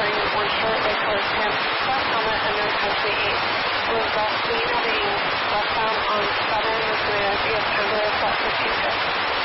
wearing one short red colored pants, black helmet, and no country 8. It was last seen having left town on Saturn, North Korea via Canberra, South Pacific.